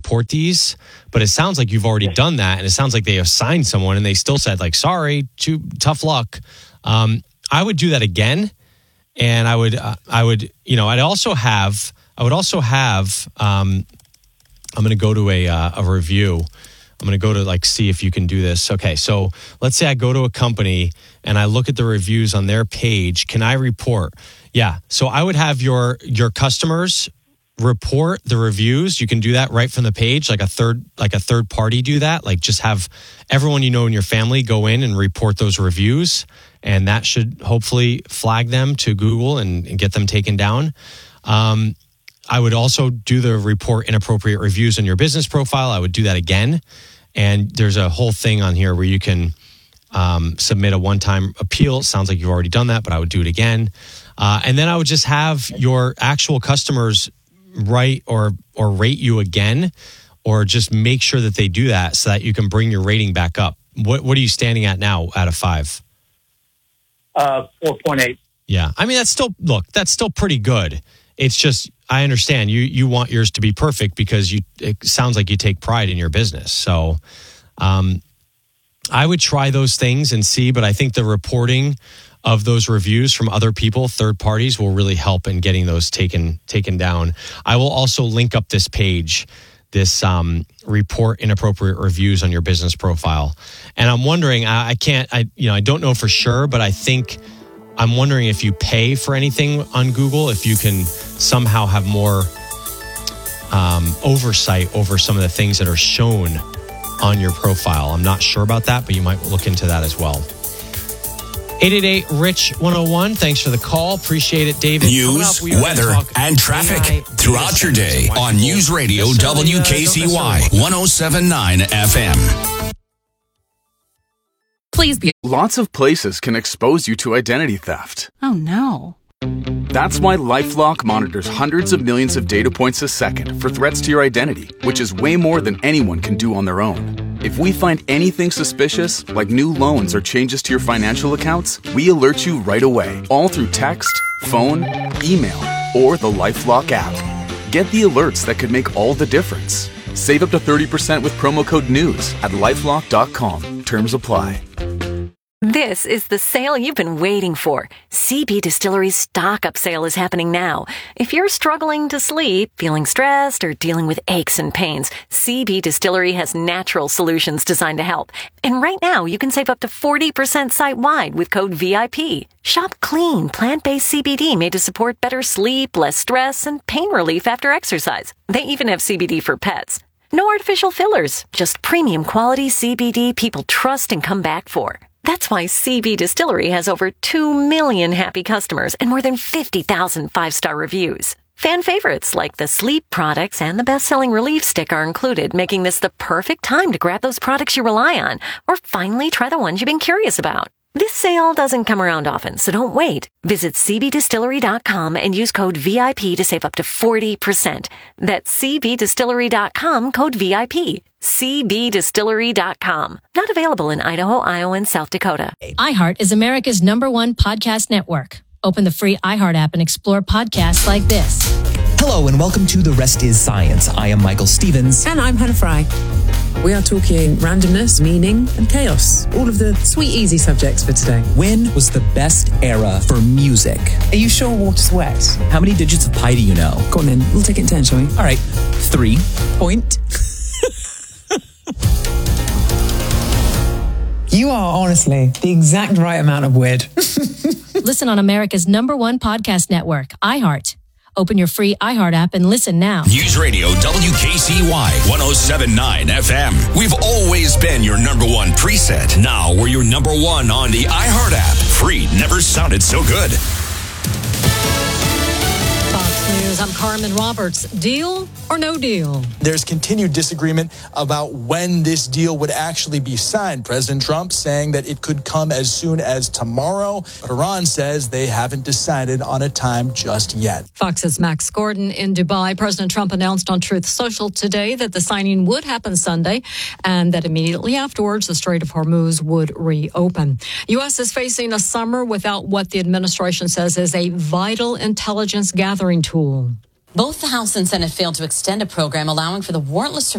report these, but it sounds like you've already done that, and it sounds like they assigned someone and they still said like, sorry, tough luck. I would do that again, and I would also have. I'm going to go to a review. I'm going to go to see if you can do this. Okay, so let's say I go to a company and I look at the reviews on their page. Can I report? Yeah. So I would have your customers report the reviews. You can do that right from the page, like a third party do that. Like just have everyone you know in your family go in and report those reviews, and that should hopefully flag them to Google and get them taken down. I would also do the report inappropriate reviews on your business profile. I would do that again. And there's a whole thing on here where you can submit a one-time appeal. It sounds like you've already done that, but I would do it again. And then I would just have your actual customers write or rate you again, or just make sure that they do that so that you can bring your rating back up. What are you standing at now out of 5? 4.8. Yeah. I mean, that's still pretty good. It's just, I understand you want yours to be perfect because it sounds like you take pride in your business. So I would try those things and see, but I think the reporting of those reviews from other people, third parties, will really help in getting those taken down. I will also link up this page, this report inappropriate reviews on your business profile. And I'm wondering, I don't know for sure, but I'm wondering if you pay for anything on Google, if you can somehow have more oversight over some of the things that are shown on your profile. I'm not sure about that, but you might look into that as well. 888-RICH-101. Thanks for the call. Appreciate it, David. News, weather, and traffic throughout your day on News Radio WKCY 107.9 FM. Please be. Lots of places can expose you to identity theft. Oh, no. That's why LifeLock monitors hundreds of millions of data points a second for threats to your identity, which is way more than anyone can do on their own. If we find anything suspicious, like new loans or changes to your financial accounts, we alert you right away, all through text, phone, email, or the LifeLock app. Get the alerts that could make all the difference. Save up to 30% with promo code NEWS at LifeLock.com. Terms apply. This is the sale you've been waiting for. CB Distillery's stock-up sale is happening now. If you're struggling to sleep, feeling stressed, or dealing with aches and pains, CB Distillery has natural solutions designed to help. And right now, you can save up to 40% site-wide with code VIP. Shop clean, plant-based CBD made to support better sleep, less stress, and pain relief after exercise. They even have CBD for pets. No artificial fillers, just premium quality CBD people trust and come back for. That's why CB Distillery has over 2 million happy customers and more than 50,000 5-star reviews. Fan favorites like the sleep products and the best-selling relief stick are included, making this the perfect time to grab those products you rely on or finally try the ones you've been curious about. This sale doesn't come around often, so don't wait. Visit cbdistillery.com and use code VIP to save up to 40%. That's cbdistillery.com, code VIP. cbdistillery.com. Not available in Idaho, Iowa, and South Dakota. iHeart is America's #1 podcast network. Open the free iHeart app and explore podcasts like this. Hello and welcome to The Rest is Science. I am Michael Stevens. And I'm Hannah Fry. We are talking randomness, meaning, and chaos. All of the sweet, easy subjects for today. When was the best era for music? Are you sure water's wet? How many digits of pi do you know? Go on then. We'll take it in turn, shall we? All right. 3. Point. You are honestly the exact right amount of weird. Listen on America's #1 podcast network, iHeart. Open your free iHeart app and listen now. News Radio WKCY 107.9 FM. We've always been your #1 preset. Now we're your #1 on the iHeart app. Free never sounded so good. Fox News, I'm Carmen Roberts. Deal or no deal? There's continued disagreement about when this deal would actually be signed. President Trump saying that it could come as soon as tomorrow, but Iran says they haven't decided on a time just yet. Fox's Max Gordon in Dubai. President Trump announced on Truth Social today that the signing would happen Sunday and that immediately afterwards the Strait of Hormuz would reopen. U.S. is facing a summer without what the administration says is a vital intelligence gathering tool. Both the House and Senate failed to extend a program allowing for the warrantless